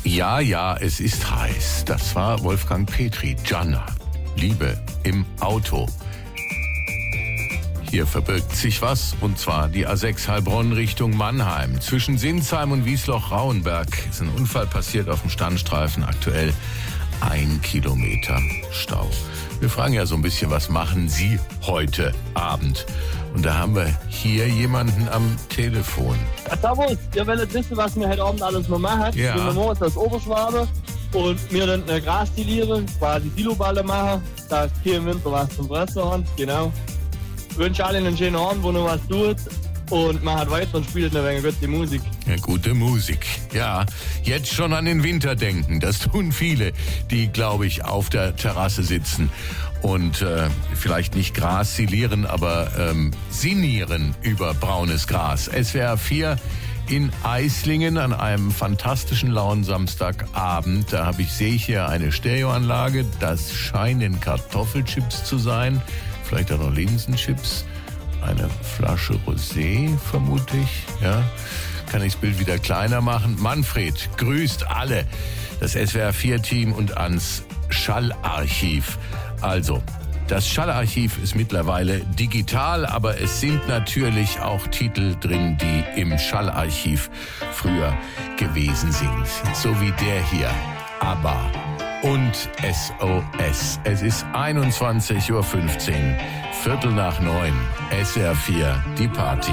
Ja, es ist heiß. Das war Wolfgang Petri. Gianna, Liebe im Auto. Hier verbirgt sich was, und zwar die A6 Heilbronn Richtung Mannheim. Zwischen Sinsheim und Wiesloch-Rauenberg ist ein Unfall passiert auf dem Standstreifen. Aktuell 1 Kilometer Stau. Wir fragen ja so ein bisschen, was machen Sie heute Abend? Und da haben wir hier jemanden am Telefon. Servus, ihr wollt wissen, was wir heute Abend alles noch machen. Ja. Wir morgens aus Oberschwabe und wir dann eine Grasstiliere, quasi Siloballe machen, dass hier im Winter was zum Fressen haben. Genau. Ich wünsche allen einen schönen Abend, wo noch was tut. Und man hat weiter und spielt eine Menge gute Musik. Ja, gute Musik. Ja, jetzt schon an den Winter denken. Das tun viele, die, glaube ich, auf der Terrasse sitzen und vielleicht nicht Gras silieren, aber sinnieren über braunes Gras. SWR 4 in Eislingen an einem fantastischen lauen Samstagabend. Da sehe ich hier eine Stereoanlage. Das scheinen Kartoffelchips zu sein. Vielleicht auch noch Linsenchips. Eine Flasche Rosé, vermute ich. Ja, kann ich das Bild wieder kleiner machen. Manfred grüßt alle, das SWR4-Team und ans Schallarchiv. Also, das Schallarchiv ist mittlerweile digital, aber es sind natürlich auch Titel drin, die im Schallarchiv früher gewesen sind. So wie der hier, ABBA und SOS. Es ist 21:15 Uhr, 8:45, SWR 4, die Party.